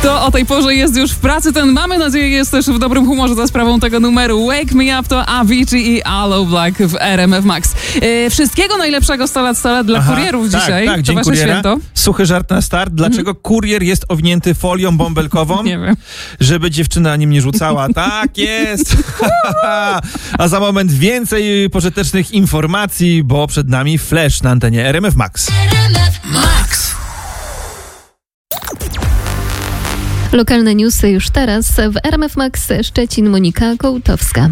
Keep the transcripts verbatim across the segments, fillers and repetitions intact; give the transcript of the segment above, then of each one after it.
Kto o tej porze jest już w pracy, ten mamy nadzieję jest też w dobrym humorze za sprawą tego numeru. Wake Me Up to Avicii i Aloe Black w R M F Max. Yy, wszystkiego najlepszego sto lat, sto lat dla Aha, kurierów tak, dzisiaj. Tak, to dzień wasze kuriera. święto. Suchy żart na start. Dlaczego mm-hmm. kurier jest owinięty folią bąbelkową? Nie wiem. Żeby dziewczyna nim nie rzucała. Tak jest! A za moment więcej pożytecznych informacji, bo przed nami Flash na antenie R M F Max. R M F Max. Lokalne newsy już teraz. W R M F Max Szczecin Monika Kołtowska.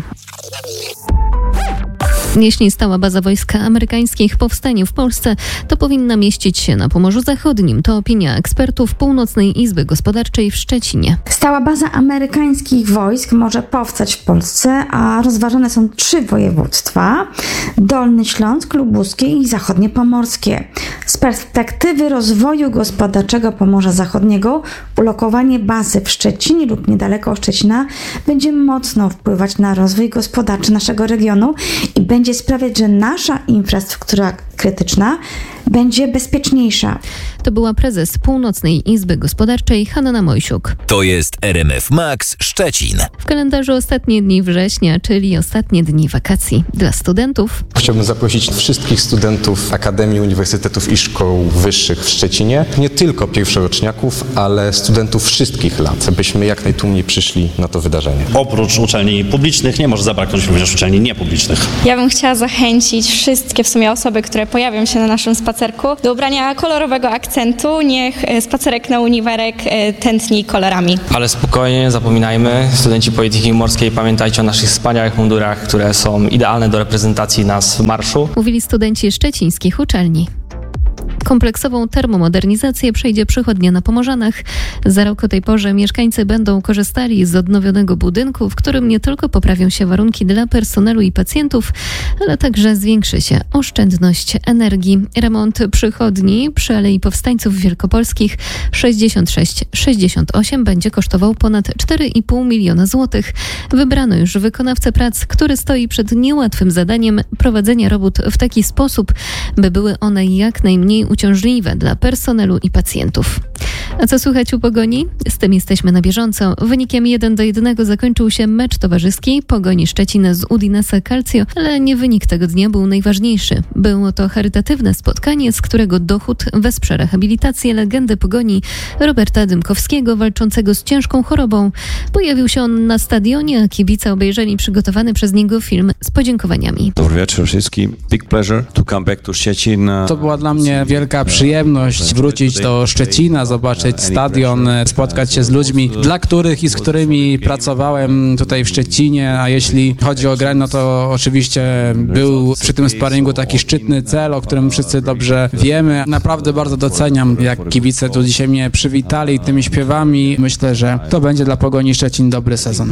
Jeśli stała baza wojsk amerykańskich powstanie w Polsce, to powinna mieścić się na Pomorzu Zachodnim. To opinia ekspertów Północnej Izby Gospodarczej w Szczecinie. Stała baza amerykańskich wojsk może powstać w Polsce, a rozważane są trzy województwa: Dolny Śląsk, Lubuskie i Zachodnie Pomorskie. Z perspektywy rozwoju gospodarczego Pomorza Zachodniego ulokowanie bazy w Szczecinie lub niedaleko Szczecina będzie mocno wpływać na rozwój gospodarczy naszego regionu i będzie sprawiać, że nasza infrastruktura krytyczna będzie bezpieczniejsza. To była prezes Północnej Izby Gospodarczej Hanna Mojsiuk. To jest R M F Max Szczecin. W kalendarzu ostatnie dni września, czyli ostatnie dni wakacji dla studentów. Chciałbym zaprosić wszystkich studentów Akademii, Uniwersytetów i Szkół Wyższych w Szczecinie, nie tylko pierwszoroczniaków, ale studentów wszystkich lat, byśmy jak najtłumniej przyszli na to wydarzenie. Oprócz uczelni publicznych nie może zabraknąć również uczelni niepublicznych. Ja bym chciała zachęcić wszystkie w sumie osoby, które pojawią się na naszym spacerku, do ubrania kolorowego akcentu. Niech spacerek na uniwerek tętni kolorami. Ale spokojnie, zapominajmy, studenci Polityki Morskiej, pamiętajcie o naszych wspaniałych mundurach, które są idealne do reprezentacji nas w marszu. Mówili studenci szczecińskich uczelni. Kompleksową termomodernizację przejdzie przychodnia na Pomorzanach. Za rok o tej porze mieszkańcy będą korzystali z odnowionego budynku, w którym nie tylko poprawią się warunki dla personelu i pacjentów, ale także zwiększy się oszczędność energii. Remont przychodni przy Alei Powstańców Wielkopolskich sześćdziesiąt sześć sześćdziesiąt osiem będzie kosztował ponad cztery i pół miliona złotych. Wybrano już wykonawcę prac, który stoi przed niełatwym zadaniem prowadzenia robót w taki sposób, by były one jak najmniej uciążliwe dla personelu i pacjentów. A co słychać u Pogoni? Z tym jesteśmy na bieżąco. Wynikiem jeden do jednego zakończył się mecz towarzyski Pogoni Szczecin z Udinese Calcio, ale nie wynik tego dnia był najważniejszy. Było to charytatywne spotkanie, z którego dochód wesprze rehabilitację legendy Pogoni Roberta Dymkowskiego, walczącego z ciężką chorobą. Pojawił się on na stadionie, a kibice obejrzeli przygotowany przez niego film z podziękowaniami. Dobry wieczór wszystkim. Big pleasure to come back to Szczecin. To była dla mnie wielka przyjemność wrócić do Szczecina, zobaczyć stadion, spotkać się z ludźmi, dla których i z którymi pracowałem tutaj w Szczecinie, a jeśli chodzi o grę, no to oczywiście był przy tym sparingu taki szczytny cel, o którym wszyscy dobrze wiemy. Naprawdę bardzo doceniam, jak kibice tu dzisiaj mnie przywitali tymi śpiewami. Myślę, że to będzie dla Pogoni Szczecin dobry sezon.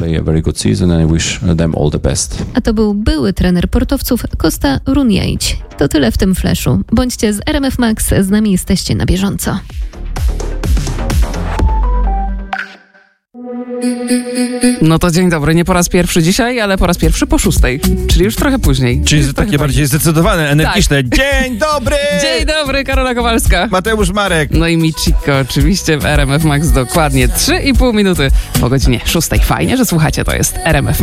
A to był były trener portowców Kosta Runjaić. To tyle w tym flashu. Bądźcie z R M F Max, z nami jesteście na bieżąco. No to dzień dobry, nie po raz pierwszy dzisiaj, ale po raz pierwszy po szóstej, czyli już trochę później. Czyli jest takie bardziej zdecydowane, energiczne. Tak. Dzień dobry! Dzień dobry, Karola Kowalska. Mateusz Marek. No i Michiko oczywiście w R M F Max dokładnie trzy i pół minuty po godzinie szóstej. Fajnie, że słuchacie, to jest R M F Max.